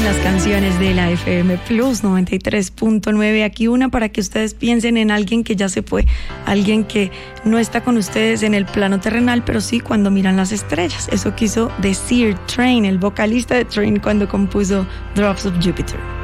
con las canciones de la FM Plus 93.9. Aquí una para que ustedes piensen en alguien que ya se fue, alguien que no está con ustedes en el plano terrenal, pero sí cuando miran las estrellas. Eso quiso decir Train, el vocalista de Train, cuando compuso Drops of Jupiter.